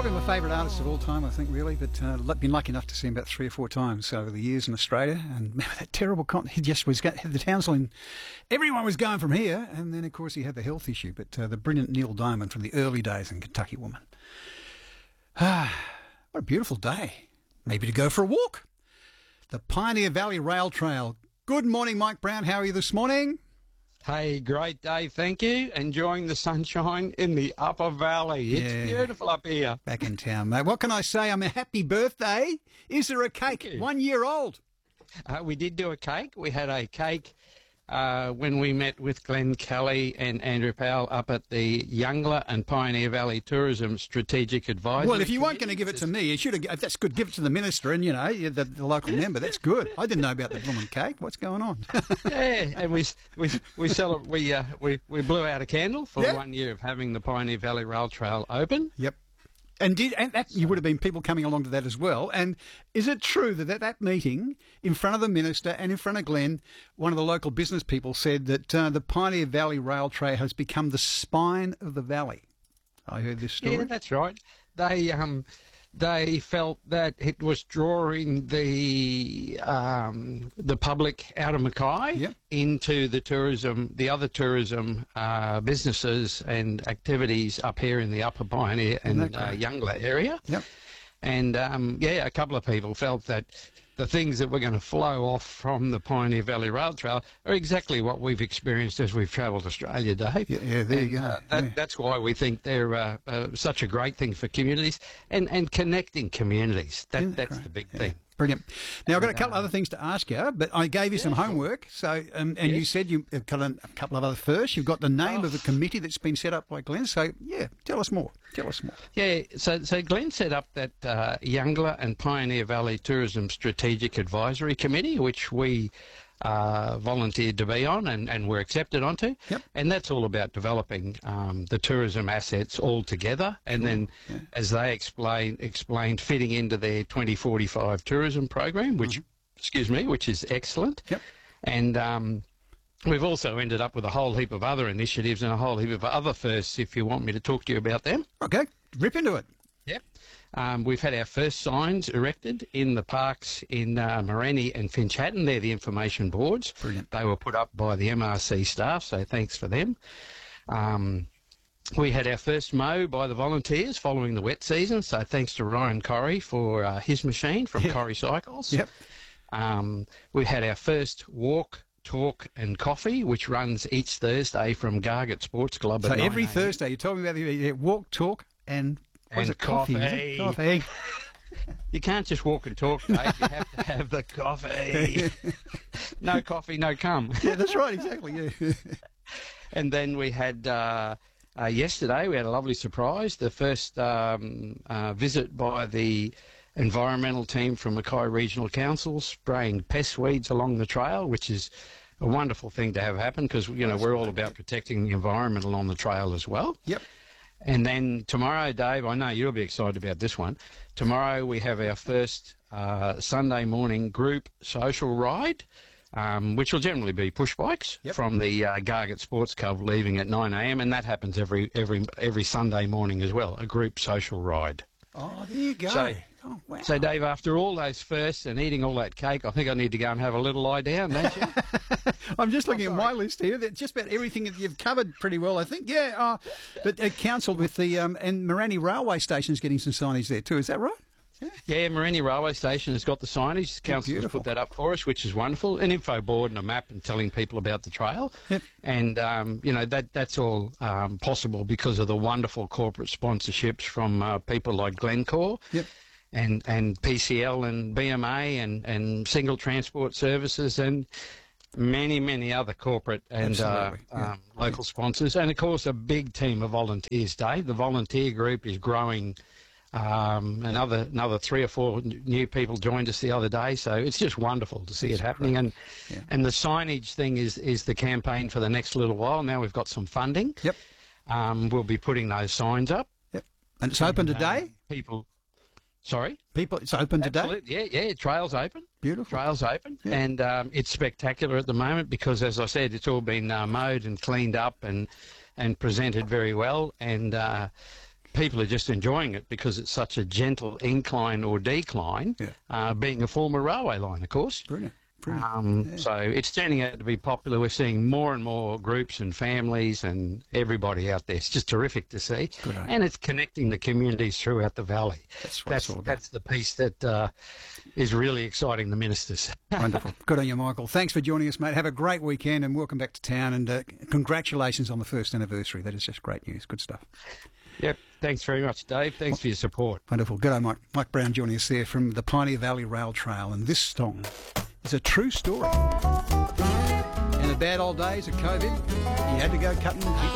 Probably my favourite artist of all time, I think, really. But been lucky enough to see him about 3 or 4 times over the years in Australia. And remember that terrible he just was had the Townsville. Everyone was going from here, and then of course he had the health issue. But the brilliant Neil Diamond from the early days in Kentucky Woman. What a beautiful day. Maybe to go for a walk. The Pioneer Valley Rail Trail. Good morning, Mike Brown. How are you this morning? Hey, great day, thank you. Enjoying the sunshine in the Upper Valley. It's beautiful up here. Back in town, mate. What can I say? I'm a happy birthday. Is there a cake? 1 year old. We did do a cake. We had a cake when we met with Glenn Kelly and Andrew Powell up at the Youngler and Pioneer Valley Tourism Strategic Advisory. Well, if you weren't going to give it to me, you should have. That's good. Give it to the minister and, the local member. That's good. I didn't know about the blooming cake. What's going on? Yeah, and we blew out a candle for 1 year of having the Pioneer Valley Rail Trail open. Yep. And you would have been people coming along to that as well. And is it true that at that meeting, in front of the minister and in front of Glenn, one of the local business people said that the Pioneer Valley Rail Trail has become the spine of the valley? I heard this story. Yeah, that's right. They felt that it was drawing the public out of Mackay into the other tourism businesses and activities up here in the Upper Pioneer and Youngler area. Yep. And a couple of people felt that the things that were going to flow off from the Pioneer Valley Rail Trail are exactly what we've experienced as we've travelled Australia, Dave. Yeah, there you go. That's why we think they're such a great thing for communities and connecting communities. That's the big thing. Brilliant. Now, I've got a couple other things to ask you, but I gave you some homework. So, you said you've got a couple of other firsts. You've got the name of the committee that's been set up by Glenn. So, tell us more. Yeah, so Glenn set up that Youngler and Pioneer Valley Tourism Strategic Advisory Committee, which we volunteered to be on and were accepted onto. Yep. And that's all about developing the tourism assets all together and then, as they explained, fitting into their 2045 tourism program, which is excellent. Yep. And we've also ended up with a whole heap of other initiatives and a whole heap of other firsts, if you want me to talk to you about them. Okay, rip into it. Yep. We've had our first signs erected in the parks in Morenni and Finch Hatton. They're the information boards. Brilliant. They were put up by the MRC staff, so thanks for them. We had our first mow by the volunteers following the wet season, so thanks to Ryan Corrie for his machine from Corrie Cycles. Yep. We had our first walk, talk and coffee, which runs each Thursday from Gargett Sports Club. So at every 9 a.m. Thursday, you told me about the walk, talk and coffee. Coffee. You can't just walk and talk, Dave. You have to have the coffee. No coffee, no cum. Yeah, that's right, exactly. Yeah. And then we had yesterday, we had a lovely surprise. The first visit by the environmental team from Mackay Regional Council spraying pest weeds along the trail, which is a wonderful thing to have happen because, we're all about protecting the environment along the trail as well. Yep. And then tomorrow, Dave, I know you'll be excited about this one. Tomorrow we have our first Sunday morning group social ride, which will generally be push bikes from the Gargett Sports Club leaving at 9 a.m. And that happens every Sunday morning as well, a group social ride. Oh, there you go. Wow. So, Dave, after all those firsts and eating all that cake, I think I need to go and have a little lie down, don't you? I'm just looking at my list here. That's just about everything that you've covered pretty well, I think. Yeah, but council with the and Morenni Railway Station is getting some signage there too. Is that right? Yeah, Morenni Railway Station has got the signage. Council has put that up for us, which is wonderful. An info board and a map and telling people about the trail. Yep. And, that's all possible because of the wonderful corporate sponsorships from people like Glencore. Yep. And PCL and BMA and Single Transport Services and many, many other corporate and local sponsors. And, of course, a big team of volunteers, Dave. The volunteer group is growing. Another 3 or 4 new people joined us the other day, so it's just wonderful to see it happening. And the signage thing is the campaign for the next little while. Now we've got some funding. Yep. We'll be putting those signs up. Yep. And it's open today? It's open today? Absolutely. Yeah, trail's open. Beautiful. Trail's open. Yeah. And it's spectacular at the moment because, as I said, it's all been mowed and cleaned up and presented very well. And people are just enjoying it because it's such a gentle incline or decline, being a former railway line, of course. Brilliant. So it's turning out to be popular. We're seeing more and more groups and families and everybody out there. It's just terrific to see. And it's connecting the communities throughout the valley. That's the piece that is really exciting the ministers. Wonderful. Good on you, Michael. Thanks for joining us, mate. Have a great weekend and welcome back to town. And congratulations on the first anniversary. That is just great news. Good stuff. Yep. Thanks very much, Dave. Thanks for your support. Wonderful. Good on Mike. Mike Brown joining us there from the Pioneer Valley Rail Trail. And this song is a true story. In the bad old days of COVID, you had to go cutting people